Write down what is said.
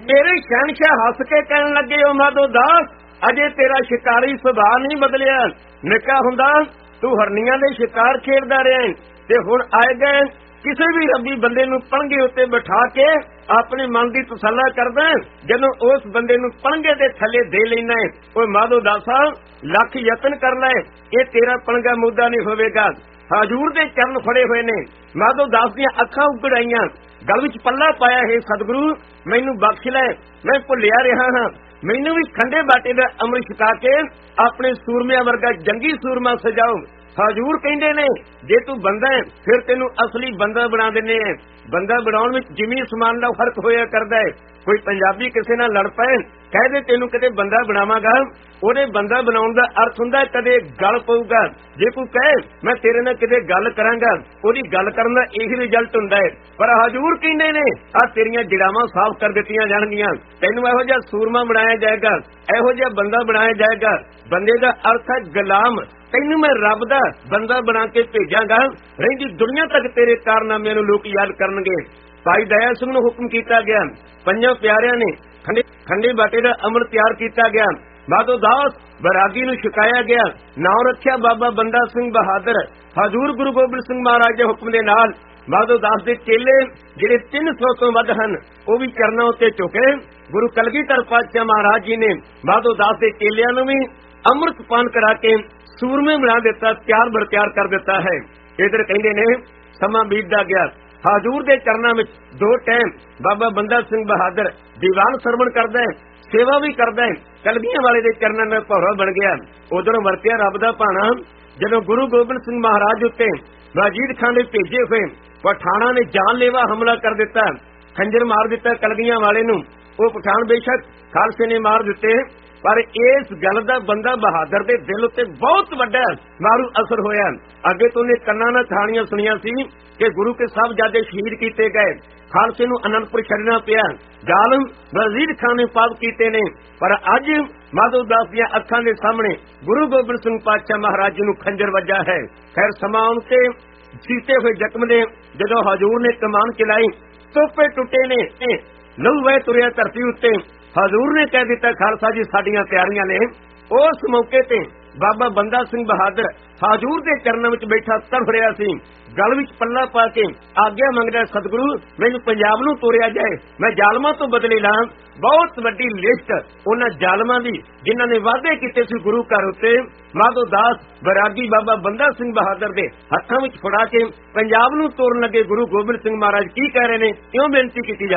ਤੇਰੇ ਸ਼ਹਿਨशाह ਹੱਸ ਕੇ ਕਹਿਣ ਲੱਗੇ, ਓ ਮਾਧੋ ਦਾਸ, ਅਜੇ ਤੇਰਾ ਸ਼ਿਕਾਰੀ ਸੁਭਾਅ ਨਹੀਂ ਬਦਲਿਆ। ਨਿੱਕਾ ਹੁੰਦਾ ਤੂੰ ਹਰਨੀਆਂ ਦੇ ਸ਼ਿਕਾਰ ਖੇਡਦਾ ਰਿਹਾ, ਤੇ ਹੁਣ ਆਏ ਗਏ ਕਿਸੇ ਵੀ ਰੱਬੀ ਬੰਦੇ ਨੂੰ ਪਲੰਘੇ ਉੱਤੇ ਬਿਠਾ ਕੇ ਆਪਣੇ ਮਨ ਦੀ ਤਸੱਲਾ ਕਰਦਾ, ਜਦੋਂ ਉਸ ਬੰਦੇ ਨੂੰ ਪਲੰਘੇ ਦੇ ਥੱਲੇ ਦੇ ਲੈਣਾ ਹੈ। ਓਏ ਮਾਧੋ ਦਾਸਾ, ਲੱਖ ਯਤਨ ਕਰ ਲੈ, ਇਹ ਤੇਰਾ ਪਲੰਘਾ ਮੁੱਦਾ ਨਹੀਂ ਹੋਵੇਗਾ। ਹਜ਼ੂਰ ਦੇ ਚਰਨ ਫੜੇ ਹੋਏ ਨੇ, ਮਾਧੋ ਦਾਸ ਦੀਆਂ ਅੱਖਾਂ ਉਗੜਾਈਆਂ, ਗਲ ਵਿੱਚ ਪੱਲਾ ਪਾਇਆ, ਹੈ ਸਤਿਗੁਰੂ ਮੈਨੂੰ ਬਖਸ਼ ਲੈ, ਮੈਂ ਭੁੱਲਿਆ ਰਿਹਾ ਹਾਂ, ਮੈਨੂੰ ਵੀ ਖੰਡੇ ਬਾਟੇ ਦਾ ਅੰਮ੍ਰਿਤ ਛਕਾ ਕੇ ਆਪਣੇ ਸੂਰਮਿਆਂ ਵਰਗਾ ਜੰਗੀ ਸੂਰਮਾ ਸਜਾਓ। ਹਜ਼ੂਰ ਕਹਿੰਦੇ ਨੇ, ਜੇ ਤੂੰ ਬੰਦਾ ਹੈ ਫਿਰ ਤੈਨੂੰ ਅਸਲੀ ਬੰਦਾ ਬਣਾ ਦਿੰਦੇ ਆ। ਬੰਦਾ ਬਣਾਉਣ ਵਿੱਚ ਜ਼ਮੀਨ ਸਮਾਨ ਦਾ ਫਰਕ ਹੋਇਆ ਕਰਦਾ ਹੈ। ਕੋਈ ਪੰਜਾਬੀ ਕਿਸੇ ਨਾਲ ਲੜ ਪਏ, ਕਹਿ ਦੇ ਤੈਨੂੰ ਕਿਤੇ ਬੰਦਾ ਬਣਾਵਾਂਗਾ, ਉਹਦੇ ਬੰਦਾ ਬਣਾਉਣ ਦਾ ਅਰਥ ਹੁੰਦਾ ਕਦੇ ਗੱਲ ਪਊਗਾ। ਜੇ ਕੋਈ ਕਹੇ ਮੈਂ ਤੇਰੇ ਨਾਲ ਕਿਤੇ ਗੱਲ ਕਰਾਂਗਾ, ਉਹਦੀ ਗੱਲ ਕਰਨ ਦਾ ਇਹੀ ਰਿਜ਼ਲਟ ਹੁੰਦਾ ਹੈ। ਪਰ ਹਜ਼ੂਰ ਕਹਿੰਦੇ ਨੇ, ਆ ਤੇਰੀਆਂ ਜੜਾਵਾਂ ਸਾਫ਼ ਕਰ ਦਿੱਤੀਆਂ ਜਾਣਗੀਆਂ, ਤੈਨੂੰ ਇਹੋ ਜਿਹਾ ਸੂਰਮਾ ਬਣਾਇਆ ਜਾਏਗਾ, ਇਹੋ ਜਿਹਾ ਬੰਦਾ ਬਣਾਇਆ ਜਾਏਗਾ। ਬੰਦੇ ਦਾ ਅਰਥ ਹੈ ਗੁਲਾਮ, ਤੈਨੂੰ ਮੈਂ ਰੱਬ ਦਾ ਬੰਦਾ ਬਣਾ ਕੇ ਭੇਜਾਂਗਾ, ਰਹਿੰਦੀ ਦੁਨੀਆ ਤੱਕ ਤੇਰੇ ਕਾਰਨਾਮਿਆਂ ਨੂੰ ਲੋਕ ਯਾਦ ਕਰਨਗੇ। ਭਾਈ ਦਇਆ ਸਿੰਘ ਨੂੰ ਹੁਕਮ ਕੀਤਾ ਗਿਆ, ਪੰਜਾਂ ਪਿਆਰਿਆਂ ਨੇ ਖੰਡੇ ਬਾਟੇ ਦਾ ਅੰਮ੍ਰਿਤ ਤਿਆਰ ਕੀਤਾ ਗਿਆ, ਮਾਧੋ ਦਾਸ ਬੈਰਾਗੀ ਨੂੰ ਛਕਾਇਆ ਗਿਆ, ਨਾਮ ਰੱਖਿਆ ਬਾਬਾ ਬੰਦਾ ਸਿੰਘ ਬਹਾਦਰ। ਹਜ਼ੂਰ ਗੁਰੂ ਗੋਬਿੰਦ ਸਿੰਘ ਮਹਾਰਾਜ ਦੇ ਹੁਕਮ ਦੇ ਨਾਲ ਮਾਧੋ ਦਾਸ ਦੇ ਚੇਲੇ ਜਿਹੜੇ 300 ਤੋਂ ਵੱਧ ਹਨ, ਉਹ ਵੀ ਚਰਨਾਂ ਉੱਤੇ ਝੁਕੇ। ਗੁਰੂ ਕਲਗੀਧਰ ਪਾਤਸ਼ਾਹ ਮਹਾਰਾਜ ਜੀ ਨੇ ਮਾਧੋ ਦਾਸ ਦੇ ਚੇਲਿਆਂ ਨੂੰ ਵੀ ਅੰਮ੍ਰਿਤ ਪਾਨ ਕਰਾ ਕੇ ਸੂਰਮੇ ਬਣਾ ਦਿੱਤਾ, ਤਿਆਰ ਬਰ ਤਿਆਰ ਕਰ ਦਿੱਤਾ ਹੈ। ਇਧਰ ਕਹਿੰਦੇ ਨੇ ਸਮਾਂ ਬੀਤਦਾ ਗਿਆ, ਹਜ਼ੂਰ ਦੇ ਚਰਨਾਂ ਵਿੱਚ 2 ਟਾਈਮ ਬਾਬਾ ਬੰਦਾ ਸਿੰਘ ਬਹਾਦਰ ਦੀਵਾਨ ਸਰਵਣ ਕਰਦਾ ਹੈ, ਸੇਵਾ ਵੀ ਕਰਦਾ ਹੈ, ਕਲਗੀਆਂ ਵਾਲੇ ਦੇ ਚਰਨਾਂ ਨਾਲ ਭੌਰਾ ਬਣ ਗਿਆ। ਉਧਰੋਂ ਵਰਤਿਆ ਰੱਬ ਦਾ ਭਾਣਾ, ਜਦੋਂ ਗੁਰੂ ਗੋਬਿੰਦ ਸਿੰਘ ਮਹਾਰਾਜ ਉੱਤੇ ਵਜ਼ੀਰ ਖਾਨ ਦੇ ਭੇਜੇ ਹੋਏ ਪਠਾਣਾ ਨੇ ਜਾਨਲੇਵਾ ਹਮਲਾ ਕਰ ਦਿੱਤਾ, ਖੰਜਰ ਮਾਰ ਦਿੱਤਾ ਕਲਗੀਆਂ ਵਾਲੇ ਨੂੰ। ਉਹ ਪਠਾਨ ਬੇਸ਼ੱਕ ਖਾਲਸੇ ਨੇ ਮਾਰ ਦਿੱਤੇ, ਪਰ ਇਸ ਗੱਲ ਦਾ ਬੰਦਾ ਬਹਾਦਰ ਦੇ ਦਿਲ ਉੱਤੇ ਬਹੁਤ ਵੱਡਾ ਮਾਰੂ ਅਸਰ ਹੋਇਆ। ਅੱਗੇ ਤੋਂ ਨੇ ਕੰਨਾਂ ਨਾਲ ਕਹਾਣੀਆਂ ਸੁਣੀਆਂ ਸੀ ਕਿ ਗੁਰੂ ਕੇ ਸਾਹਿਬਜ਼ਾਦੇ ਸ਼ਹੀਦ ਕੀਤੇ ਗਏ, ਖਾਲਸੇ ਨੂੰ ਅਨੰਦਪੁਰ ਛੱਡਣਾ ਪਿਆ, ਜ਼ਾਲਮ ਵਜ਼ੀਰ ਖਾਨ ਨੇ ਪਾਪ ਕੀਤੇ ਨੇ। ਪਰ ਅੱਜ ਮਾਧੋ ਦਾਸ ਦੀਆਂ ਅੱਖਾਂ ਦੇ ਸਾਹਮਣੇ ਗੁਰੂ ਗੋਬਿੰਦ ਸਿੰਘ ਪਾਤਸ਼ਾਹ ਮਹਾਰਾਜ ਜੀ ਨੂੰ ਖੰਜਰ ਵੱਜਾ ਹੈ। ਖੈਰ ਸਮਾਂ ਆਉਣ ਤੇ ਸੀਤੇ ਹੋਏ ਜ਼ਖਮ ਦੇ ਜਦੋਂ ਹਜ਼ੂਰ ਨੇ ਕਮਾਨ ਚਲਾਈ, ਤੋਪੇ ਟੁੱਟੇ ਨੇ, ਲਹੂ ਵਹਿ ਤੁਰਿਆ ਧਰਤੀ ਉੱਤੇ। ਹਜ਼ੂਰ ਨੇ ਕਹਿ ਦਿੱਤਾ, ਖਾਲਸਾ ਜੀ ਸਾਡੀਆਂ ਤਿਆਰੀਆਂ ਨੇ। ਉਸ ਮੌਕੇ ਤੇ ਬਾਬਾ ਬੰਦਾ ਸਿੰਘ ਬਹਾਦਰ ਹਜ਼ੂਰ ਦੇ ਚਰਨਾਂ ਵਿੱਚ ਬੈਠਾ ਤੜਫ ਰਿਹਾ ਸੀ, ਗਲ ਵਿੱਚ ਪੱਲਾ ਪਾ ਕੇ ਆਗਿਆ ਮੰਗਦਾ, ਸਤਿਗੁਰੂ ਮੈਨੂੰ ਪੰਜਾਬ ਨੂੰ ਤੋਰਿਆ ਜਾਏ, ਮੈਂ ਜ਼ਾਲਮਾਂ ਤੋਂ ਬਦਲੇ ਲਾਂ। ਬਹੁਤ ਵੱਡੀ ਲਿਸਟ ਉਹਨਾਂ ਜ਼ਾਲਮਾਂ ਦੀ ਜਿਨ੍ਹਾਂ ਨੇ ਵਾਅਦੇ ਕੀਤੇ ਸੀ ਗੁਰੂ ਘਰ ਉੱਤੇ, ਮਾਧੋ ਦਾਸ ਬੈਰਾਗੀ ਬਾਬਾ ਬੰਦਾ ਸਿੰਘ ਬਹਾਦਰ ਦੇ ਹੱਥਾਂ ਵਿੱਚ ਫੜਾ ਕੇ ਪੰਜਾਬ ਨੂੰ ਤੋਰਨ ਲੱਗੇ। ਗੁਰੂ ਗੋਬਿੰਦ ਸਿੰਘ ਮਹਾਰਾਜ ਕੀ ਕਹਿ ਰਹੇ ਨੇ, ਕਿਉਂ ਬੇਨਤੀ ਕੀਤੀ ਜਾ